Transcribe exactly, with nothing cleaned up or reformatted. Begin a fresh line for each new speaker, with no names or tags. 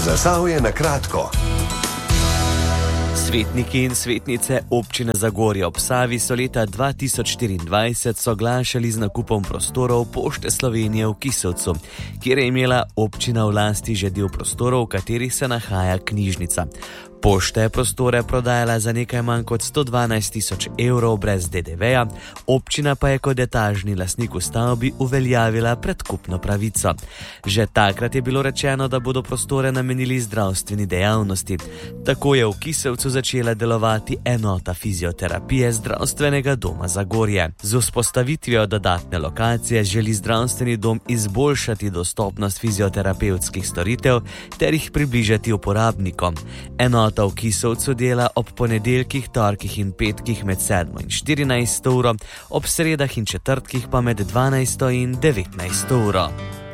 Zasavje na kratko.
Svetniki in svetnice občine Zagorje ob Savi so leta dva tisoč štiriindvajset soglašali z nakupom prostorov Pošte Slovenije v Kisovcu, kjer je imela občina v lasti že del prostorov, v katerih se nahaja knjižnica. Pošta je prostore prodajala za nekaj manj kot sto dvanajst tisoč evrov brez de de veja, občina pa je kot etažni lastnik v stavbi uveljavila predkupno pravico. Že takrat je bilo rečeno, da bodo prostore namenili zdravstveni dejavnosti. Tako je v Kisovcu začela delovati enota fizioterapije zdravstvenega doma Zagorje. Z vzpostavitvijo dodatne lokacije želi zdravstveni dom izboljšati dostopnost fizioterapevtskih storitev ter jih približati uporabnikom. Enota v Kisovcu dela ob ponedeljkih, torkih in petkih med sedmo in štirinajsto uro, ob sredah in četrtkih pa med dvanajsto in devetnajsto uro.